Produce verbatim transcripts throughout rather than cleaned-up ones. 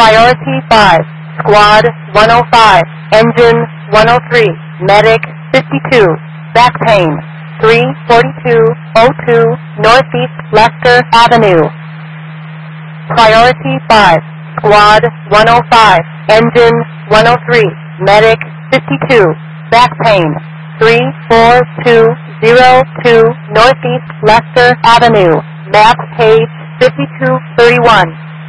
Priority five, Squad one oh five, Engine one oh three, Medic fifty-two, back pain, three forty-two oh two Northeast Lester Avenue. Priority five, Squad one oh five, Engine one oh three, Medic fifty-two, back pain, three four two oh two Northeast Lester Avenue, map page fifty-two thirty-one.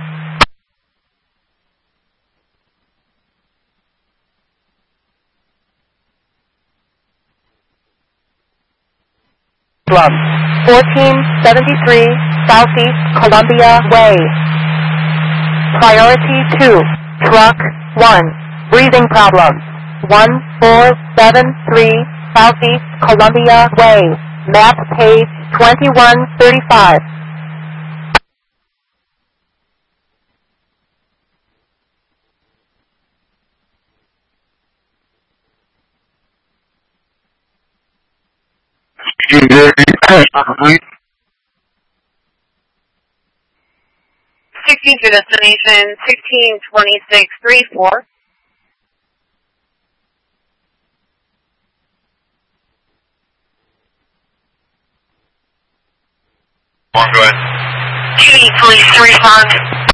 fourteen seventy-three Southeast Columbia Way. Priority two, Truck one, breathing problems, one four seven three Southeast Columbia Way, map page twenty-one thirty-five. sixteen to destination, sixteen twenty-six thirty-four. One, go ahead. T police respond.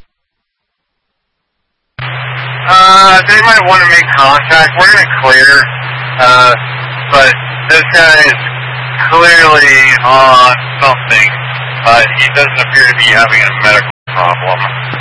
Uh, they might want to make contact. We're going to clear, uh, but this guy is clearly on something, but he doesn't appear to be having a medical problem.